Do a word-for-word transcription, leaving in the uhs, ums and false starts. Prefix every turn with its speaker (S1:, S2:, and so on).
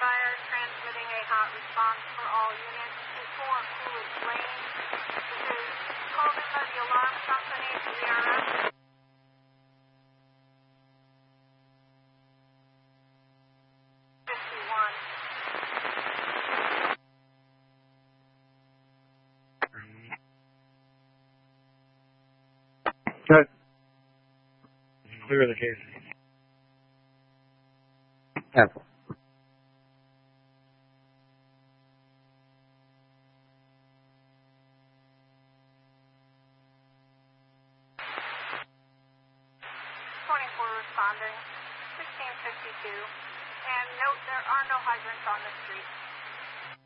S1: Fire transmitting a hot response for all units to four Coolidge Lane. This is called in by the alarm company, E R S. fifty-one.
S2: Good. Clear the case. Apple.
S1: twenty-four responding, sixteen fifty-two. And note there are no hydrants on the street.